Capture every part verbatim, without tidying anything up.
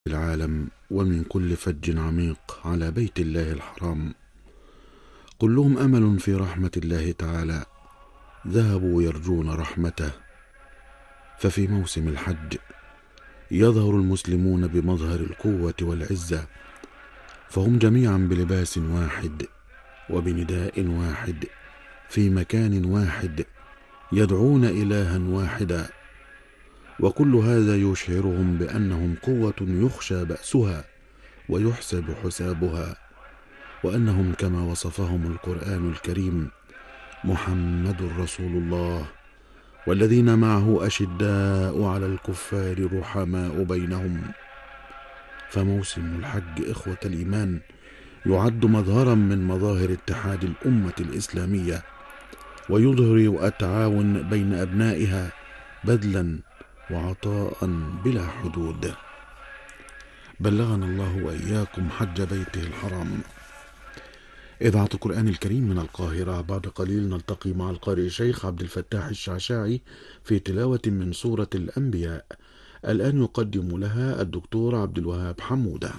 العالم ومن كل فج عميق على بيت الله الحرام. كلهم أمل في رحمة الله تعالى، ذهبوا يرجون رحمته. ففي موسم الحج يظهر المسلمون بمظهر القوة والعزة، فهم جميعا بلباس واحد وبنداء واحد في مكان واحد، يدعون إلها واحدا، وكل هذا يشعرهم بأنهم قوة يخشى بأسها ويحسب حسابها، وأنهم كما وصفهم القرآن الكريم: محمد رسول الله والذين معه أشداء على الكفار رحماء بينهم. فموسم الحج إخوة الإيمان يعد مظهرا من مظاهر اتحاد الأمة الإسلامية، ويظهر التعاون بين أبنائها بذلا وعطاء بلا حدود. بلغنا الله وإياكم حج بيته الحرام. إذاعة القرآن الكريم من القاهرة. بعد قليل نلتقي مع القارئ الشيخ عبد الفتاح الشعشاعي في تلاوة من سورة الأنبياء. الآن يقدم لها الدكتور عبد الوهاب حمودة.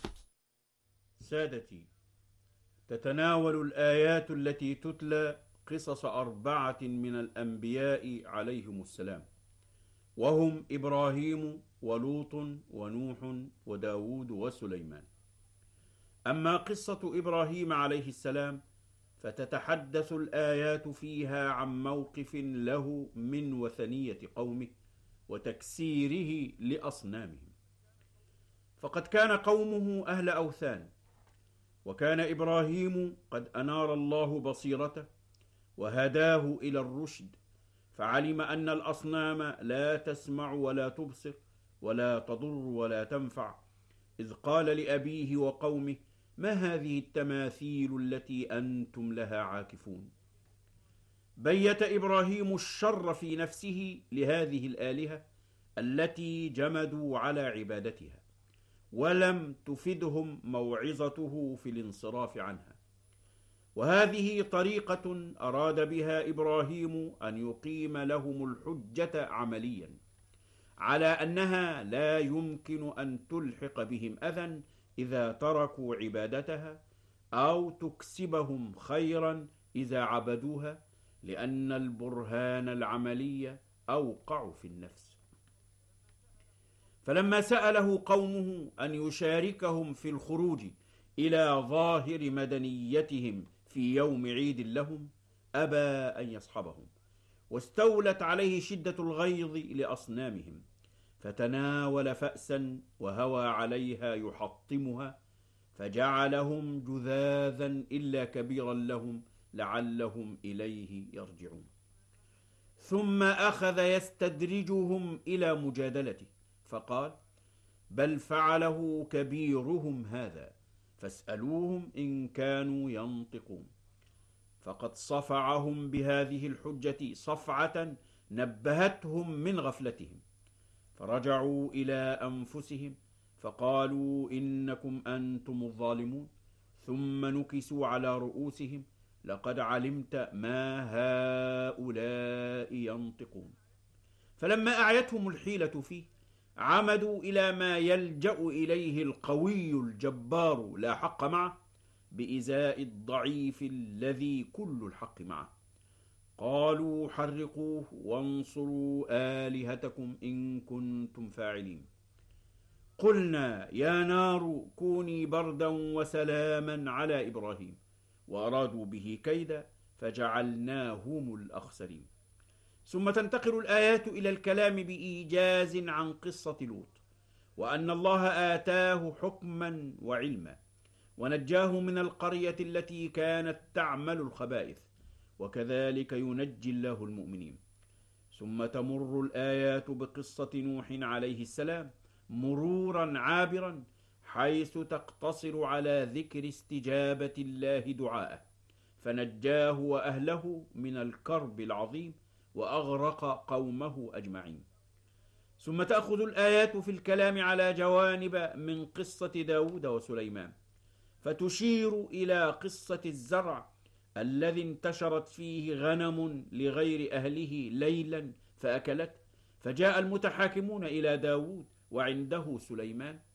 سادتي، تتناول الآيات التي تتلى قصص أربعة من الأنبياء عليهم السلام، وهم إبراهيم ولوط ونوح وداود وسليمان. أما قصة إبراهيم عليه السلام فتتحدث الآيات فيها عن موقف له من وثنية قومه وتكسيره لأصنامهم، فقد كان قومه أهل أوثان، وكان إبراهيم قد أنار الله بصيرته وهداه إلى الرشد، فعلم أن الأصنام لا تسمع ولا تبصر ولا تضر ولا تنفع، إذ قال لأبيه وقومه: ما هذه التماثيل التي أنتم لها عاكفون؟ بيت إبراهيم الشر في نفسه لهذه الآلهة التي جمدوا على عبادتها، ولم تفدهم موعظته في الانصراف عنها. وهذه طريقة أراد بها إبراهيم أن يقيم لهم الحجة عمليا على أنها لا يمكن أن تلحق بهم أذى إذا تركوا عبادتها، أو تكسبهم خيرا إذا عبدوها، لأن البرهان العملي أوقع في النفس. فلما سأله قومه أن يشاركهم في الخروج إلى ظاهر مدنيتهم في يوم عيد لهم، أبى أن يصحبهم، واستولت عليه شدة الغيظ لأصنامهم، فتناول فأسا وهوى عليها يحطمها، فجعلهم جذاذا إلا كبيرا لهم لعلهم إليه يرجعون. ثم أخذ يستدرجهم إلى مجادلته، فقال: بل فعله كبيرهم هذا فاسألوهم إن كانوا ينطقون. فقد صفعهم بهذه الحجة صفعة نبهتهم من غفلتهم، فرجعوا إلى أنفسهم فقالوا: إنكم أنتم الظالمون. ثم نكسوا على رؤوسهم: لقد علمت ما هؤلاء ينطقون. فلما أعيتهم الحيلة فيه عمدوا إلى ما يلجأ إليه القوي الجبار لا حق معه بإزاء الضعيف الذي كل الحق معه. قالوا: حرقوه وانصروا آلهتكم إن كنتم فاعلين. قلنا: يا نار كوني بردا وسلاما على إبراهيم، وأرادوا به كيدا فجعلناهم الأخسرين. ثم تنتقل الآيات إلى الكلام بإيجاز عن قصة لوط، وأن الله آتاه حكما وعلما، ونجاه من القرية التي كانت تعمل الخبائث، وكذلك ينجي الله المؤمنين. ثم تمر الآيات بقصة نوح عليه السلام مرورا عابرا، حيث تقتصر على ذكر استجابة الله دعاءه، فنجاه وأهله من الكرب العظيم وأغرق قومه أجمعين. ثم تأخذ الآيات في الكلام على جوانب من قصة داود وسليمان، فتشير إلى قصة الزرع الذي انتشرت فيه غنم لغير أهله ليلا فأكلت، فجاء المتحاكمون إلى داود وعنده سليمان،